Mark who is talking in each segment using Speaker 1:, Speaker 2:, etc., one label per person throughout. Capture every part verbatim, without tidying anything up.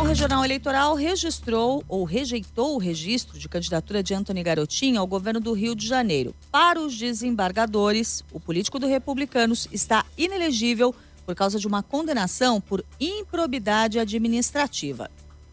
Speaker 1: Tribunal Regional Eleitoral registrou ou rejeitou o registro de candidatura de Antony Garotinho ao governo do Rio de Janeiro. Para os desembargadores, o político do Republicanos está inelegível por causa de uma condenação por improbidade administrativa.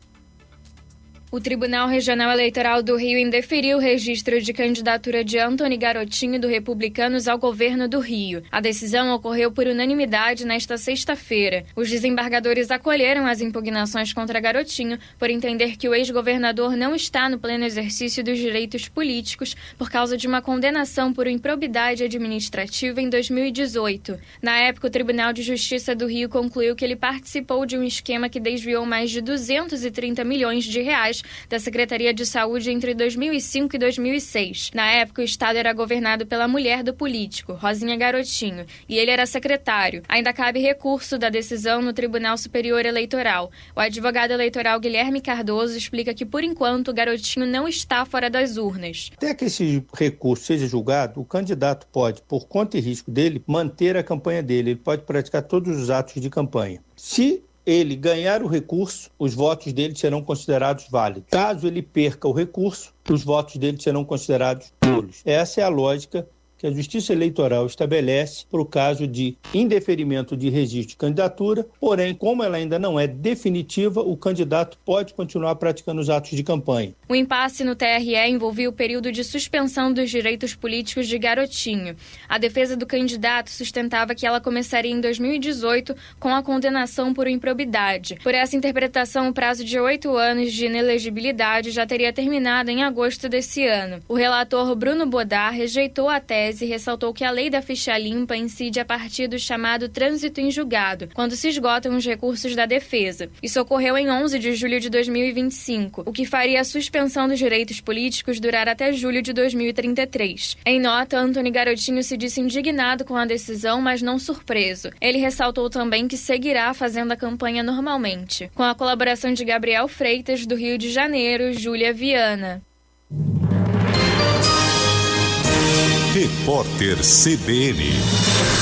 Speaker 2: O Tribunal Regional Eleitoral do Rio indeferiu o registro de candidatura de Antony Garotinho do Republicanos ao governo do Rio. A decisão ocorreu por unanimidade nesta sexta-feira. Os desembargadores acolheram as impugnações contra Garotinho por entender que o ex-governador não está no pleno exercício dos direitos políticos por causa de uma condenação por improbidade administrativa em dois mil e dezoito. Na época, o Tribunal de Justiça do Rio concluiu que ele participou de um esquema que desviou mais de duzentos e trinta milhões de reais da Secretaria de Saúde entre dois mil e cinco e dois mil e seis. Na época, o estado era governado pela mulher do político, Rosinha Garotinho, e ele era secretário. Ainda cabe recurso da decisão no Tribunal Superior Eleitoral. O advogado eleitoral Guilherme Cardoso explica que, por enquanto, o Garotinho não está fora das urnas.
Speaker 3: Até que esse recurso seja julgado, o candidato pode, por conta e risco dele, manter a campanha dele. Ele pode praticar todos os atos de campanha. Se ele ganhar o recurso, os votos dele serão considerados válidos. Caso ele perca o recurso, os votos dele serão considerados nulos. Essa é a lógica que a Justiça Eleitoral estabelece para o caso de indeferimento de registro de candidatura, porém, como ela ainda não é definitiva, o candidato pode continuar praticando os atos de campanha.
Speaker 2: O impasse no T R E envolvia o período de suspensão dos direitos políticos de Garotinho. A defesa do candidato sustentava que ela começaria em dois mil e dezoito com a condenação por improbidade. Por essa interpretação, o prazo de oito anos de inelegibilidade já teria terminado em agosto desse ano. O relator Bruno Bodar rejeitou a tese e ressaltou que a lei da ficha limpa incide a partir do chamado trânsito em julgado, quando se esgotam os recursos da defesa. Isso ocorreu em onze de julho de dois mil e vinte e cinco, o que faria a suspensão dos direitos políticos durar até julho de dois mil e trinta e três. Em nota, Antony Garotinho se disse indignado com a decisão, mas não surpreso. Ele ressaltou também que seguirá fazendo a campanha normalmente. Com a colaboração de Gabriel Freitas, do Rio de Janeiro, Júlia Viana.
Speaker 4: Repórter C B N.